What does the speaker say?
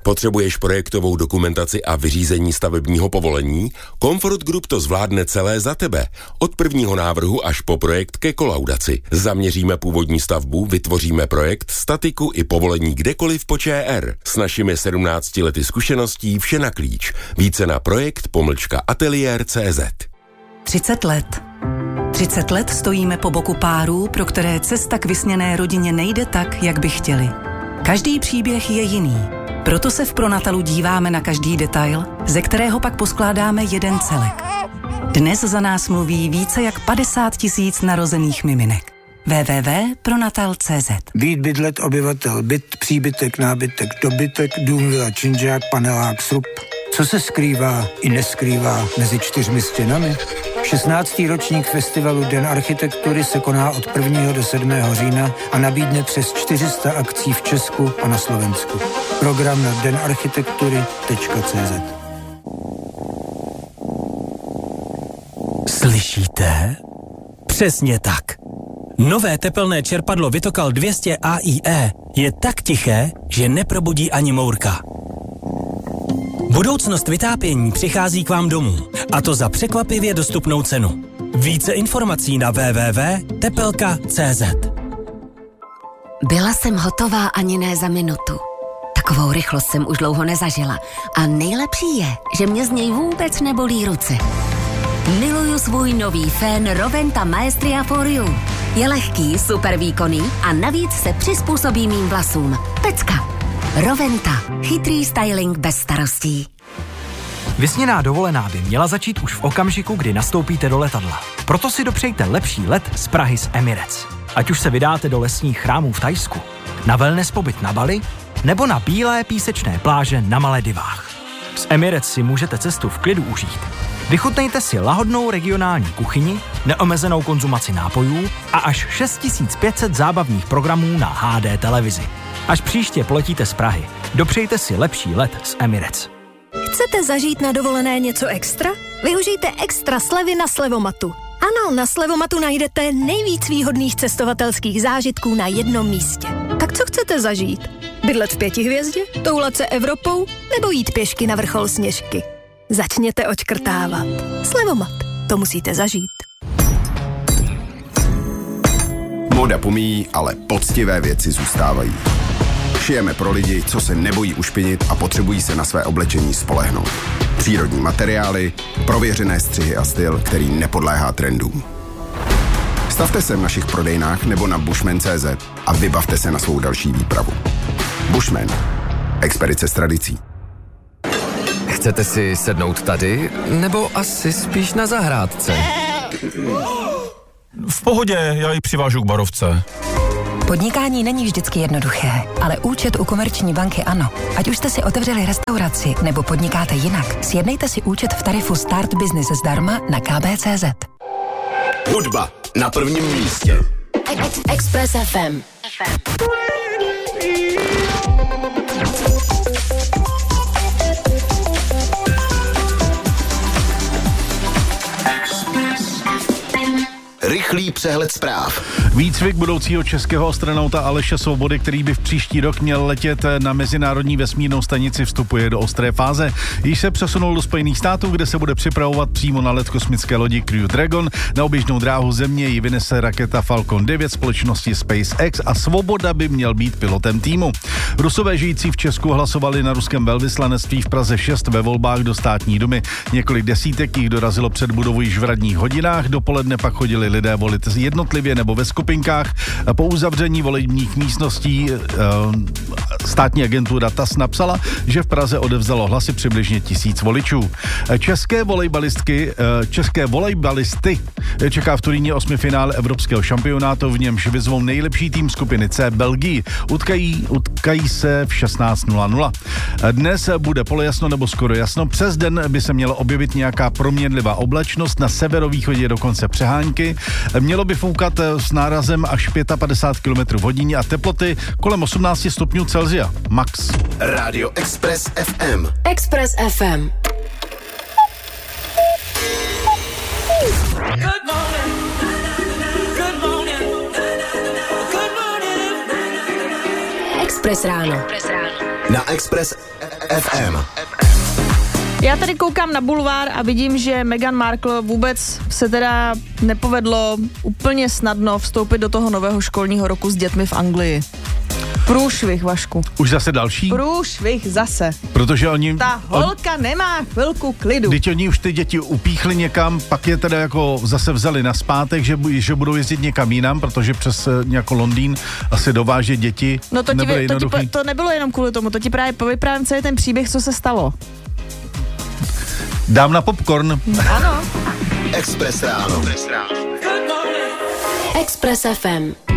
Potřebuješ projektovou dokumentaci a vyřízení stavebního povolení? Comfort Group to zvládne celé za tebe. Od prvního návrhu až po projekt ke kolaudaci. Zaměříme původní stavbu, vytvoříme projekt, statiku i povolení kdekoliv po ČR. S našimi 17 lety zkušeností vše na klíč. Více na projekt-ateliér.cz. 30 let. 30 let stojíme po boku párů, pro které cesta k vysněné rodině nejde tak, jak by chtěli. Každý příběh je jiný. Proto se v Pronatalu díváme na každý detail, ze kterého pak poskládáme jeden celek. Dnes za nás mluví více jak 50 000 narozených miminek. www.pronatal.cz. Být, bydlet, obyvatel, byt, příbytek, nábytek, dobytek, dům, vila, činžák, panelák, srub. Co se skrývá i neskrývá mezi 4 stěnami? 16. ročník festivalu Den architektury se koná od 1. do 7. října a nabídne přes 400 akcí v Česku a na Slovensku. Program na denarchitektury.cz. Slyšíte? Přesně tak. Nové tepelné čerpadlo Vitokal 200 AIE je tak tiché, že neprobudí ani mourka. Budoucnost vytápění přichází k vám domů, a to za překvapivě dostupnou cenu. Více informací na www.tepelka.cz. Byla jsem hotová ani ne za minutu. Takovou rychlost jsem už dlouho nezažila. A nejlepší je, že mě z něj vůbec nebolí ruce. Miluju svůj nový fén Roventa Maestria for You. Je lehký, super výkonný a navíc se přizpůsobí mým vlasům. Pecka. Roventa. Chytrý styling bez starostí. Vysněná dovolená by měla začít už v okamžiku, kdy nastoupíte do letadla. Proto si dopřejte lepší let z Prahy s Emirates. Ať už se vydáte do lesních chrámů v Thajsku, na wellness pobyt na Bali, nebo na bílé písečné pláže na Maledivách. S Emirates si můžete cestu v klidu užít. Vychutnejte si lahodnou regionální kuchyni, neomezenou konzumaci nápojů a až 6500 zábavních programů na HD televizi. Až příště poletíte z Prahy, dopřejte si lepší let s Emirates. Chcete zažít na dovolené něco extra? Využijte extra slevy na Slevomatu. Ano, na Slevomatu najdete nejvíc výhodných cestovatelských zážitků na jednom místě. Tak co chcete zažít? Bydlet v 5 hvězdě? Toulat se Evropou? Nebo jít pěšky na vrchol Sněžky? Začněte odškrtávat. Slevomat. To musíte zažít. Moda pomíjí, ale poctivé věci zůstávají. Šijeme pro lidi, co se nebojí ušpinit a potřebují se na své oblečení spolehnout. Přírodní materiály, prověřené střihy a styl, který nepodléhá trendům. Stavte se v našich prodejnách nebo na bushman.cz a vybavte se na svou další výpravu. Bushman. Expedice s tradicí. Chcete si sednout tady, nebo asi spíš na zahrádce? V pohodě, já ji přivážu k barovce. Podnikání není vždycky jednoduché, ale účet u Komerční banky ano. Ať už jste si otevřeli restauraci nebo podnikáte jinak, sjednejte si účet v tarifu Start Business zdarma na kb.cz. Hudba na prvním místě. Express FM. Rychlý přehled zpráv. Výcvik budoucího českého astronauta Aleše Svobody, který by v příští rok měl letět na Mezinárodní vesmírnou stanici, vstupuje do ostré fáze. Již se přesunul do Spojených států, kde se bude připravovat přímo na let kosmické lodi Crew Dragon. Na oběžnou dráhu Země ji vynese raketa Falcon 9 společnosti SpaceX a Svoboda by měl být pilotem týmu. Rusové žijící v Česku hlasovali na ruském velvyslanectví v Praze 6 ve volbách do státní dumy. Několik desítek jich dorazilo před budovu již v ranních hodinách, dopoledne pak chodili lidé volit jednotlivě nebo ve skupinkách. Po uzavření volebních místností státní agentura TASS napsala, že v Praze odevzdalo hlasy přibližně 1000 voličů. České volejbalisty čeká v Turíně 8. finále evropského šampionátu, v němž vyzvou nejlepší tým skupiny C Belgii. Utkají se v 16:00. Dnes bude polojasno nebo skoro jasno. Přes den by se měla objevit nějaká proměnlivá oblačnost, na severovýchodě dokonce přehánky. Mělo by foukat s nárazem až 55 km v hodině a teploty kolem 18 stupňů Celsia. Max. Radio Express FM. Express FM. Good morning. Good morning. Good morning. Express ráno. na Express FM. Já tady koukám na bulvár a vidím, že Meghan Markle vůbec se teda nepovedlo úplně snadno vstoupit do toho nového školního roku s dětmi v Anglii. Průšvih, Vašku. Už zase další? Průšvih zase. Protože oni... Ta holka nemá chvilku klidu. Teď oni už ty děti upíchli někam, pak je teda jako zase vzali naspátek, že budou jezdit někam jinam, protože přes jako Londýn asi dovážet děti. No to nebylo jenom kvůli tomu, to ti právě povyprávím celý ten příběh, co se stalo. Dám na popcorn. Ano. Express ráno. Express FM.